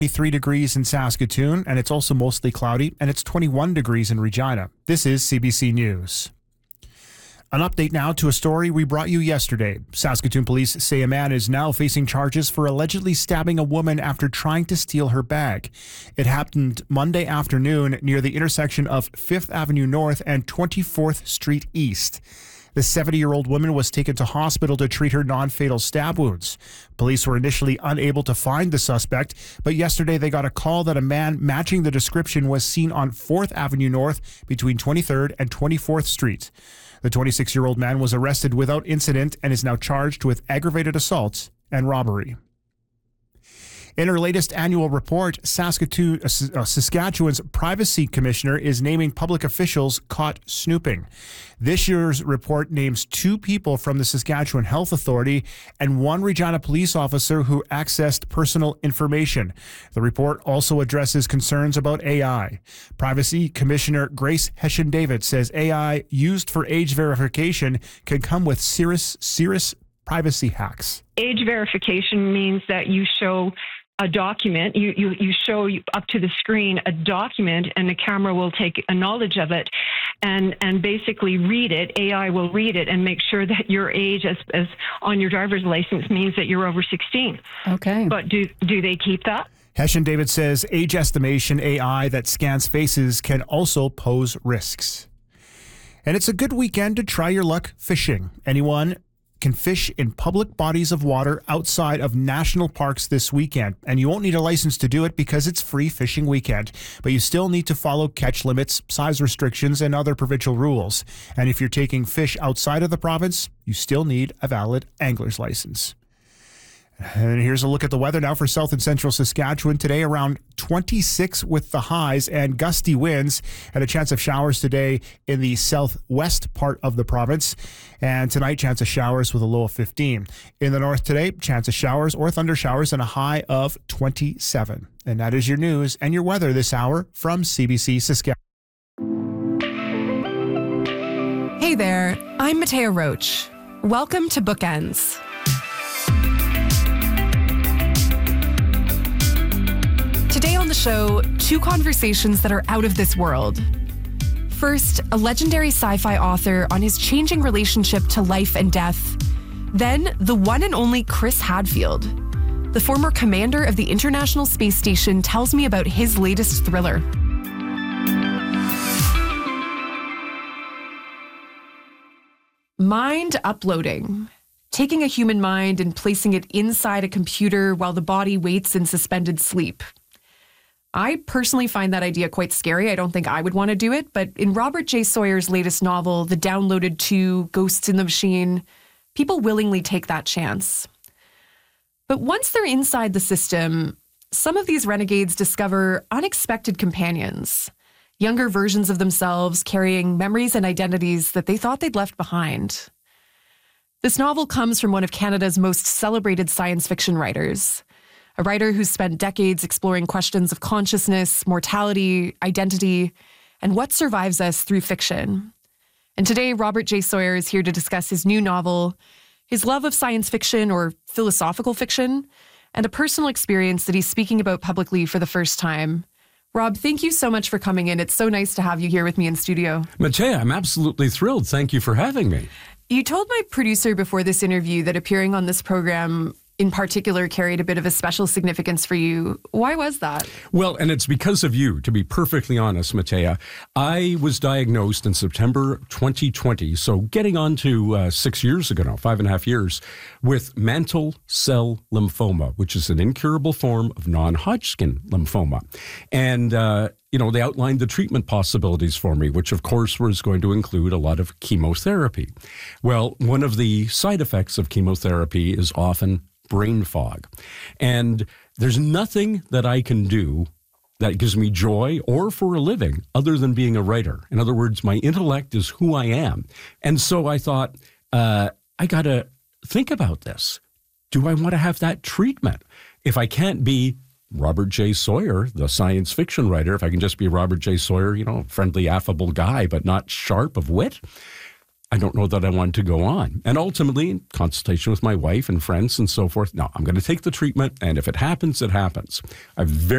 23 degrees in Saskatoon, and it's also mostly cloudy, and it's 21 degrees in Regina. This is CBC News. An update now to a story we brought you yesterday. Saskatoon police say a man is now facing charges for allegedly stabbing a woman after trying to steal her bag. It happened Monday afternoon near the intersection of 5th Avenue North and 24th Street East. The 70-year-old woman was taken to hospital to treat her non-fatal stab wounds. Police were initially unable to find the suspect, but yesterday they got a call that a man matching the description was seen on 4th Avenue North between 23rd and 24th Street. The 26-year-old man was arrested without incident and is now charged with aggravated assault and robbery. In her latest annual report, Saskatchewan's Privacy Commissioner is naming public officials caught snooping. This year's report names 2 people from the Saskatchewan Health Authority and 1 Regina police officer who accessed personal information. The report also addresses concerns about AI. Privacy Commissioner Grace Hession-David says AI used for age verification can come with serious privacy hacks. Age verification means that you show a document, you show up to the screen a document, and the camera will take a knowledge of it and basically read it. AI will read it and make sure that your age as on your driver's license means that you're over 16. Okay. But do they keep that? Hession-David says age estimation AI that scans faces can also pose risks. And it's a good weekend to try your luck fishing. Anyone can fish in public bodies of water outside of national parks this weekend. And you won't need a license to do it because it's free fishing weekend. But you still need to follow catch limits, size restrictions, and other provincial rules. And if you're taking fish outside of the province, you still need a valid angler's license. And here's a look at the weather now for south and central Saskatchewan. Today around 26 with the highs and gusty winds, and a chance of showers today in the southwest part of the province. And tonight, chance of showers with a low of 15. In the north today, chance of showers or thunder showers and a high of 27. And that is your news and your weather this hour from CBC Saskatchewan. Hey there, I'm Matea Roach. Welcome to Bookends. Today on the show, 2 conversations that are out of this world. First, a legendary sci-fi author on his changing relationship to life and death. Then, the one and only Chris Hadfield. The former commander of the International Space Station tells me about his latest thriller. Mind uploading. Taking a human mind and placing it inside a computer while the body waits in suspended sleep. I personally find that idea quite scary. I don't think I would want to do it, but in Robert J. Sawyer's latest novel, The Downloaded 2, Ghosts in the Machine, people willingly take that chance. But once they're inside the system, some of these renegades discover unexpected companions, younger versions of themselves carrying memories and identities that they thought they'd left behind. This novel comes from one of Canada's most celebrated science fiction writers, a writer who's spent decades exploring questions of consciousness, mortality, identity, and what survives us through fiction. And today, Robert J. Sawyer is here to discuss his new novel, his love of science fiction or philosophical fiction, and a personal experience that he's speaking about publicly for the first time. Rob, thank you so much for coming in. It's so nice to have you here with me in studio. Matea, I'm absolutely thrilled. Thank you for having me. You told my producer before this interview that appearing on this program in particular carried a bit of a special significance for you. Why was that? Well, and it's because of you, to be perfectly honest, Matea. I was diagnosed in September 2020, so getting on to 6 years ago now, 5.5 years, with mantle cell lymphoma, which is an incurable form of non-Hodgkin lymphoma. And they outlined the treatment possibilities for me, which of course was going to include a lot of chemotherapy. Well, one of the side effects of chemotherapy is often brain fog. And there's nothing that I can do that gives me joy or for a living other than being a writer. In other words, my intellect is who I am. And so I thought, I got to think about this. Do I want to have that treatment? If I can't be Robert J. Sawyer, the science fiction writer, if I can just be Robert J. Sawyer, friendly, affable guy, but not sharp of wit, I don't know that I want to go on. And ultimately, in consultation with my wife and friends and so forth, no, I'm going to take the treatment, and if it happens, it happens. I very